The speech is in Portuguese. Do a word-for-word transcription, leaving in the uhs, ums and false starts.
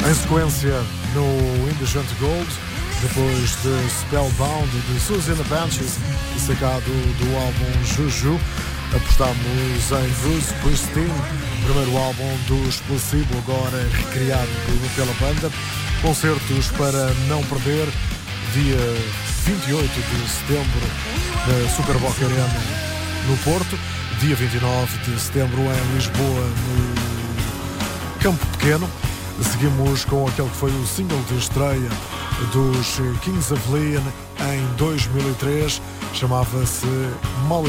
Em sequência, no Indecent Gold, depois de Spellbound de Suzy and the Banshees, sacado do álbum Juju, apostamos em Bruce Springsteen, primeiro álbum dos Placebo, agora recriado pela banda. Concertos para não perder, dia vinte e oito de setembro na Super Boca Arena no Porto, dia vinte e nove de setembro em Lisboa no Campo Pequeno. Seguimos com aquele que foi o single de estreia dos Kings of Leon em dois mil e três, chamava-se Molly